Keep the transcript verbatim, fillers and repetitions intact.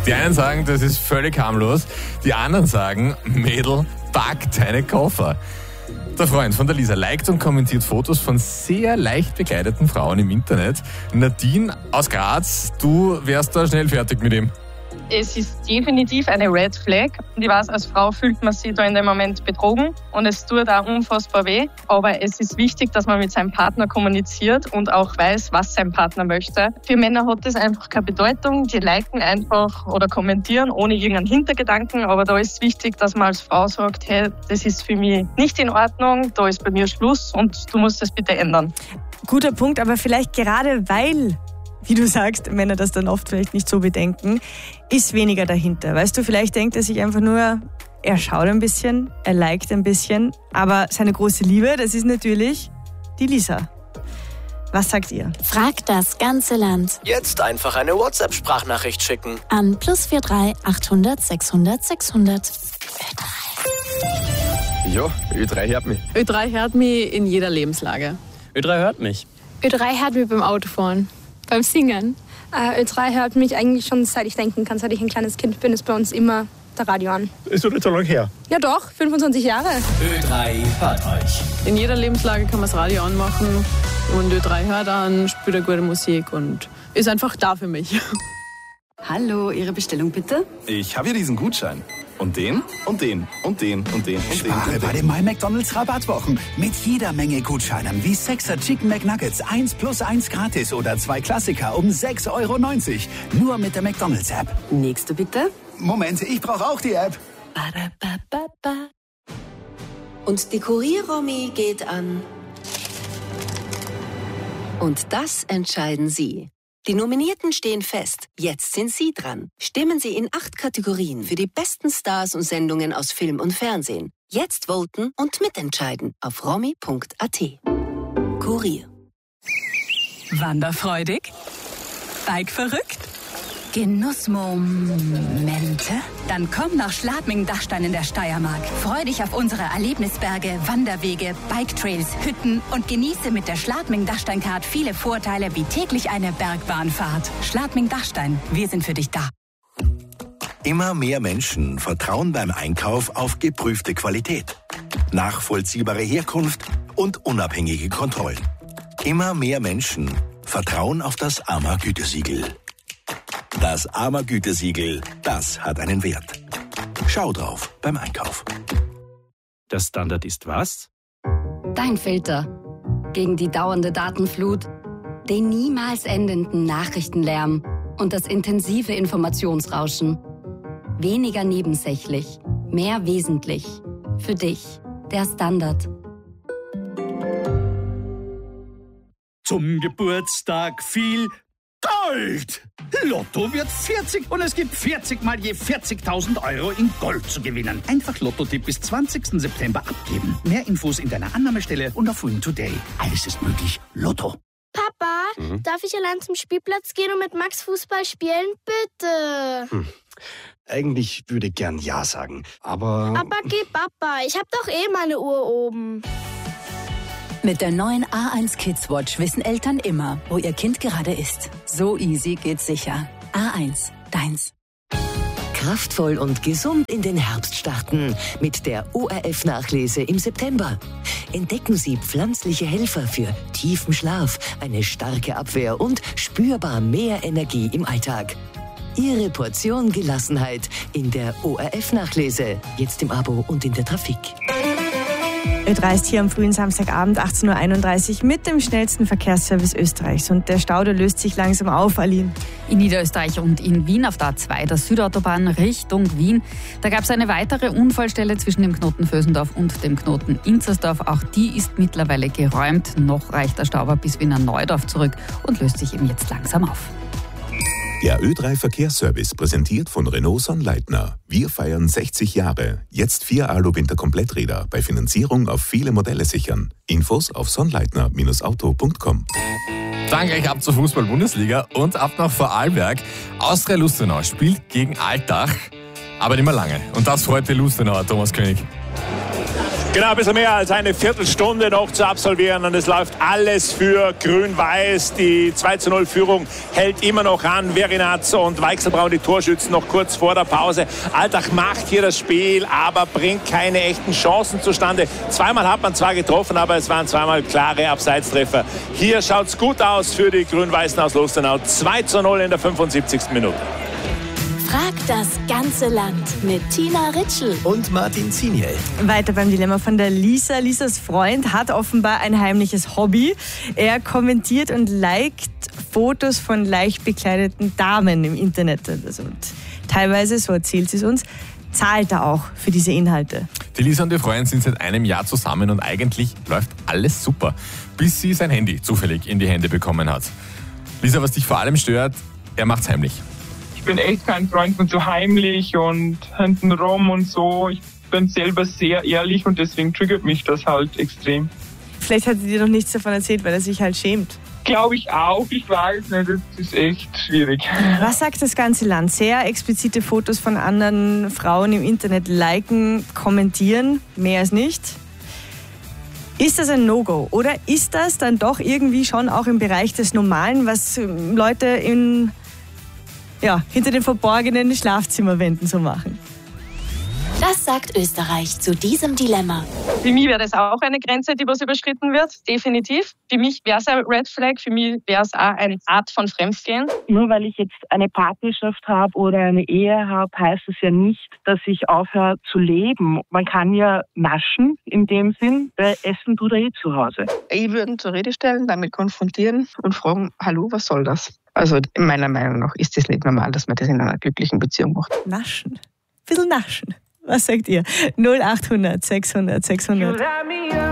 Die einen sagen, das ist völlig harmlos. Die anderen sagen, Mädel, pack deine Koffer. Der Freund von der Lisa liked und kommentiert Fotos von sehr leicht bekleideten Frauen im Internet. Nadine aus Graz, du wärst da schnell fertig mit ihm. Es ist definitiv eine Red Flag. Und ich weiß, als Frau fühlt man sich da in dem Moment betrogen und es tut auch unfassbar weh. Aber es ist wichtig, dass man mit seinem Partner kommuniziert und auch weiß, was sein Partner möchte. Für Männer hat das einfach keine Bedeutung. Die liken einfach oder kommentieren ohne irgendeinen Hintergedanken. Aber da ist es wichtig, dass man als Frau sagt, hey, das ist für mich nicht in Ordnung, da ist bei mir Schluss und du musst das bitte ändern. Guter Punkt, aber vielleicht gerade weil, wie du sagst, Männer das dann oft vielleicht nicht so bedenken, ist weniger dahinter. Weißt du, vielleicht denkt er sich einfach nur, er schaut ein bisschen, er liked ein bisschen, aber seine große Liebe, das ist natürlich die Lisa. Was sagt ihr? Frag das ganze Land. Jetzt einfach eine WhatsApp-Sprachnachricht schicken. An plus vier drei achthundert sechshundert sechshundert. Ja, Ö drei hört mich. Ö drei hört mich in jeder Lebenslage. Ö drei hört mich. Ö drei hört mich beim Autofahren, beim Singen. Äh, Ö drei hört mich eigentlich schon seit ich denken kann, seit ich ein kleines Kind bin, ist bei uns immer der Radio an. Ist doch nicht so lange her. Ja doch, fünfundzwanzig Jahre. Ö drei hört euch. In jeder Lebenslage kann man das Radio anmachen und Ö drei hört an, spielt eine gute Musik und ist einfach da für mich. Hallo, Ihre Bestellung bitte? Ich habe hier diesen Gutschein. Und den, und den, und den, und den, und Spare den. bei den My McDonald's Rabattwochen. Mit jeder Menge Gutscheinen wie Sechser Chicken McNuggets eins plus eins gratis oder zwei Klassiker um sechs Euro neunzig. Nur mit der McDonald's App. Nächste bitte. Moment, ich brauche auch die App. Und die Kurier-Romy geht an. Und das entscheiden Sie. Die Nominierten stehen fest. Jetzt sind Sie dran. Stimmen Sie in acht Kategorien für die besten Stars und Sendungen aus Film und Fernsehen. Jetzt voten und mitentscheiden auf romy punkt a t. Kurier. Wanderfreudig? Bike verrückt? Genussmomente? Dann komm nach Schladming-Dachstein in der Steiermark. Freu dich auf unsere Erlebnisberge, Wanderwege, Biketrails, Hütten und genieße mit der Schladming-Dachstein-Card viele Vorteile wie täglich eine Bergbahnfahrt. Schladming-Dachstein, wir sind für dich da. Immer mehr Menschen vertrauen beim Einkauf auf geprüfte Qualität, nachvollziehbare Herkunft und unabhängige Kontrollen. Immer mehr Menschen vertrauen auf das A M A-Gütesiegel. Das A M A-Gütesiegel, das hat einen Wert. Schau drauf beim Einkauf. Der Standard ist was? Dein Filter. Gegen die dauernde Datenflut, den niemals endenden Nachrichtenlärm und das intensive Informationsrauschen. Weniger nebensächlich, mehr wesentlich. Für dich, der Standard. Zum Geburtstag viel Gold! Lotto wird vierzig und es gibt vierzig mal je vierzigtausend Euro in Gold zu gewinnen. Einfach Lotto-Tipp bis zwanzigsten September abgeben. Mehr Infos in deiner Annahmestelle und auf Win Today. Alles ist möglich. Lotto. Papa, Mhm. darf ich allein zum Spielplatz gehen und mit Max Fußball spielen? Bitte. Hm. Eigentlich würde ich gern Ja sagen, aber... Aber geh, Papa, ich hab doch eh meine Uhr oben. Mit der neuen A eins Kids Watch wissen Eltern immer, wo ihr Kind gerade ist. So easy geht's sicher. A eins, deins. Kraftvoll und gesund in den Herbst starten mit der O R F-Nachlese im September. Entdecken Sie pflanzliche Helfer für tiefen Schlaf, eine starke Abwehr und spürbar mehr Energie im Alltag. Ihre Portion Gelassenheit in der O R F-Nachlese. Jetzt im Abo und in der Trafik. Ö drei ist hier am frühen Samstagabend achtzehn Uhr einunddreißig mit dem schnellsten Verkehrsservice Österreichs. Und der Stau, der löst sich langsam auf, Aline. In Niederösterreich und in Wien auf der A zwei, der Südautobahn Richtung Wien. Da gab es eine weitere Unfallstelle zwischen dem Knoten Vösendorf und dem Knoten Inzersdorf. Auch die ist mittlerweile geräumt. Noch reicht der Stau aber bis Wiener Neudorf zurück und löst sich eben jetzt langsam auf. Der Ö drei Verkehrsservice präsentiert von Renault Sonnleitner. Wir feiern sechzig Jahre. Jetzt vier Alu-Winter-Kompletträder bei Finanzierung auf viele Modelle sichern. Infos auf sonnleitner Bindestrich auto Punkt com. Dann gleich ab zur Fußball-Bundesliga und ab nach Vorarlberg. Austria Lustenau spielt gegen Altach, aber nicht mehr lange. Und das freut die Lustenauer, Thomas König. Genau, ein bisschen mehr als eine Viertelstunde noch zu absolvieren und es läuft alles für Grün-Weiß. Die zwei zu null Führung hält immer noch an. Verinaz und Weichselbraun, die Torschützen, noch kurz vor der Pause. Altach macht hier das Spiel, aber bringt keine echten Chancen zustande. Zweimal hat man zwar getroffen, aber es waren zweimal klare Abseitstreffer. Hier schaut es gut aus für die Grün-Weißen aus Lustenau. zwei zu null in der fünfundsiebzigsten Minute. Frag das ganze Land mit Tina Ritschl und Martin Ziniel. Weiter beim Dilemma von der Lisa. Lisas Freund hat offenbar ein heimliches Hobby. Er kommentiert und liked Fotos von leicht bekleideten Damen im Internet. Also, und teilweise, so erzählt sie es uns, zahlt er auch für diese Inhalte. Die Lisa und ihr Freund sind seit einem Jahr zusammen und eigentlich läuft alles super, bis sie sein Handy zufällig in die Hände bekommen hat. Lisa, was dich vor allem stört, er macht's heimlich. Ich bin echt kein Freund von so heimlich und hintenrum und so. Ich bin selber sehr ehrlich und deswegen triggert mich das halt extrem. Vielleicht hat er dir noch nichts davon erzählt, weil er sich halt schämt. Glaube ich auch, ich weiß nicht, das ist echt schwierig. Was sagt das ganze Land? Sehr explizite Fotos von anderen Frauen im Internet liken, kommentieren, mehr als nicht. Ist das ein No-Go oder ist das dann doch irgendwie schon auch im Bereich des Normalen, was Leute in Ja, hinter den verborgenen Schlafzimmerwänden so machen? Das sagt Österreich zu diesem Dilemma. Für mich wäre das auch eine Grenze, die was überschritten wird, definitiv. Für mich wäre es ein Red Flag, für mich wäre es auch eine Art von Fremdgehen. Nur weil ich jetzt eine Partnerschaft habe oder eine Ehe habe, heißt es ja nicht, dass ich aufhöre zu leben. Man kann ja naschen in dem Sinn, weil Essen tut er eh zu Hause. Ich würde ihn zur Rede stellen, damit konfrontieren und fragen, hallo, was soll das? Also meiner Meinung nach ist es nicht normal, dass man das in einer glücklichen Beziehung macht. Naschen. Ein bisschen naschen. Was sagt ihr? null acht hundert sechshundert sechshundert.